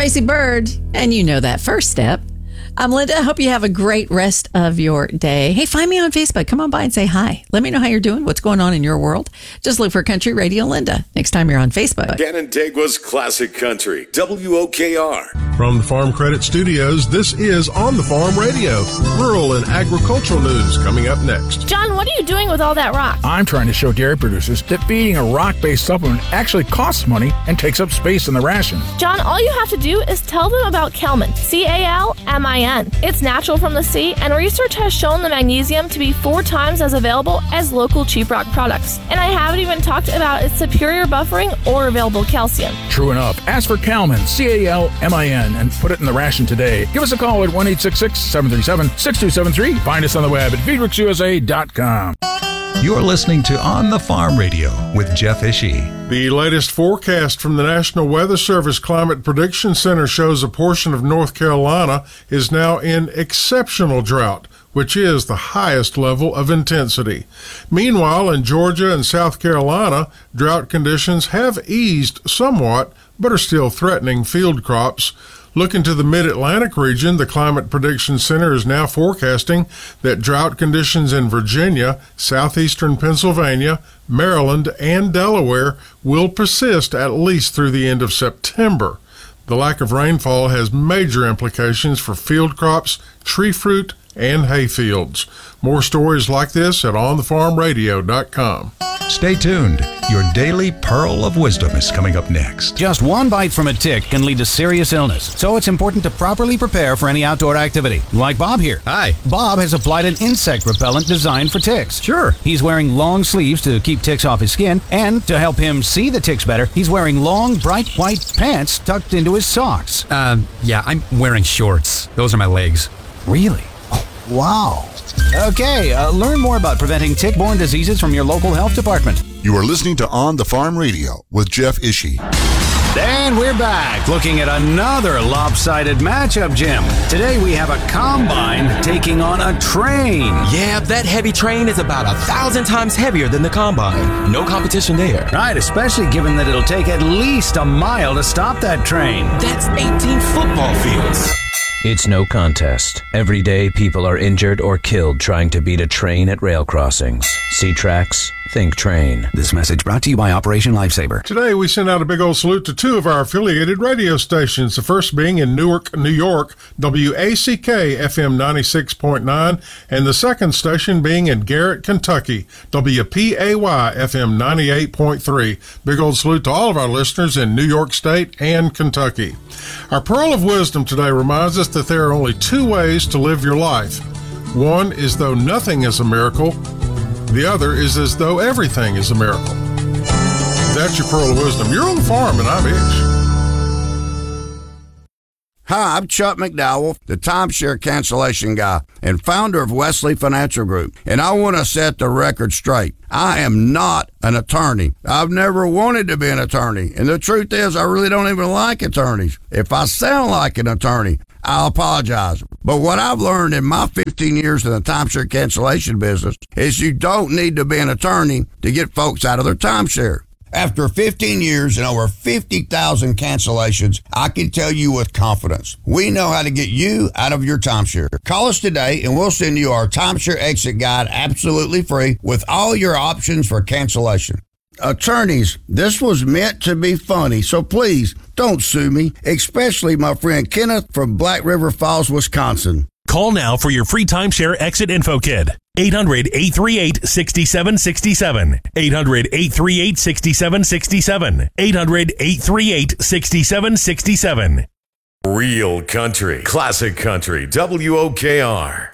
Tracy Bird, and you know that first step. I'm Linda. I hope you have a great rest of your day. Hey, find me on Facebook. Come on by and say hi. Let me know how you're doing, what's going on in your world. Just look for Country Radio Linda next time you're on Facebook. Canandaigua's Classic Country, WOKR. From the Farm Credit Studios, this is On the Farm Radio. Rural and agricultural news coming up next. John, what are you doing with all that rock? I'm trying to show dairy producers that feeding a rock-based supplement actually costs money and takes up space in the ration. John, all you have to do is tell them about Calmin, Calmin. It's natural from the sea, and research has shown the magnesium to be 4 times as available as local cheap rock products. And I haven't even talked about its superior buffering or available calcium. True enough. Ask for Calmin, Calmin, and put it in the ration today. Give us a call at 1-866-737-6273. Find us on the web at feedworksusa.com. You're listening to On the Farm Radio with Jeff Ishii. The latest forecast from the National Weather Service Climate Prediction Center shows a portion of North Carolina is now in exceptional drought, which is the highest level of intensity. Meanwhile, in Georgia and South Carolina, drought conditions have eased somewhat, but are still threatening field crops. Looking to the Mid-Atlantic region, the Climate Prediction Center is now forecasting that drought conditions in Virginia, southeastern Pennsylvania, Maryland, and Delaware will persist at least through the end of September. The lack of rainfall has major implications for field crops, tree fruit, and hay fields. More stories like this at onthefarmradio.com. Stay tuned. Your daily pearl of wisdom is coming up next. Just one bite from a tick can lead to serious illness, so it's important to properly prepare for any outdoor activity. Like Bob here. Hi. Bob has applied an insect repellent designed for ticks. Sure. He's wearing long sleeves to keep ticks off his skin, and to help him see the ticks better, he's wearing long, bright white pants tucked into his socks. Yeah, I'm wearing shorts. Those are my legs. Really? Oh, wow. Okay, learn more about preventing tick-borne diseases from your local health department. You are listening to On the Farm Radio with Jeff Ishii. And we're back, looking at another lopsided matchup, Jim. Today we have a combine taking on a train. Yeah, that heavy train is about 1,000 times heavier than the combine. No competition there. Right, especially given that it'll take at least a mile to stop that train. That's 18 football fields. It's no contest. Every day, people are injured or killed trying to beat a train at rail crossings. See tracks? Think train. This message brought to you by Operation Lifesaver. Today, we send out a big old salute to 2 of our affiliated radio stations. The first being in Newark, New York, WACK FM 96.9, and the second station being in Garrett, Kentucky, WPAY FM 98.3. Big old salute to all of our listeners in New York State and Kentucky. Our pearl of wisdom today reminds us that there are only 2 ways to live your life. One is though nothing is a miracle. The other is as though everything is a miracle. That's your pearl of wisdom. You're on the farm, and I'm Itch. Hi, I'm Chuck McDowell, the timeshare cancellation guy and founder of Wesley Financial Group, and I want to set the record straight. I am not an attorney. I've never wanted to be an attorney, and the truth is I really don't even like attorneys. If I sound like an attorney, I'll apologize. But what I've learned in my 15 years in the timeshare cancellation business is you don't need to be an attorney to get folks out of their timeshare. After 15 years and over 50,000 cancellations, I can tell you with confidence, we know how to get you out of your timeshare. Call us today and we'll send you our timeshare exit guide absolutely free with all your options for cancellation. Attorneys, this was meant to be funny, so please don't sue me, especially my friend Kenneth from Black River Falls, Wisconsin. Call now for your free timeshare exit info kit. 800-838-6767. 800-838-6767. 800-838-6767. Real country. Classic country. WOKR.